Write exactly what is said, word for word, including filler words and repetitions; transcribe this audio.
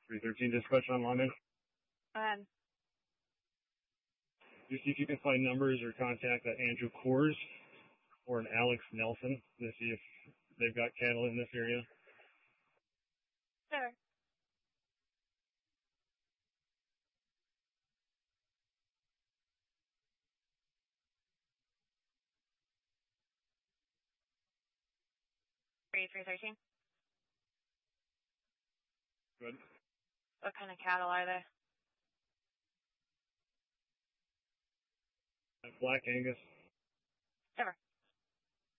three thirteen dispatch on lineman. Go ahead. You see if you can find numbers or contact that Andrew Coors or an Alex Nelson to see if they've got cattle in this area. Sure. three three thirteen. Good. What kind of cattle are they? Black Angus. Sure.